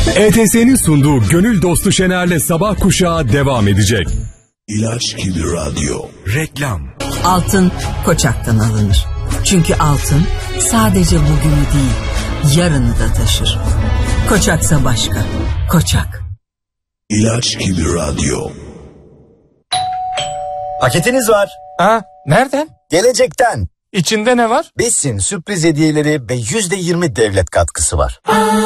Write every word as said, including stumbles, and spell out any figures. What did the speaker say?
E T S'nin sunduğu Gönül Dostu Şener'le Sabah Kuşağı devam edecek. İlaç gibi radyo. Reklam. Altın Koçak'tan alınır. Çünkü altın sadece bugünü değil, yarını da taşır. Koçaksa başka. Koçak. İlaç gibi radyo. Paketiniz var. Aa, nereden? Gelecekten. İçinde ne var? Besin, sürpriz hediyeleri ve yüzde yirmi devlet katkısı var.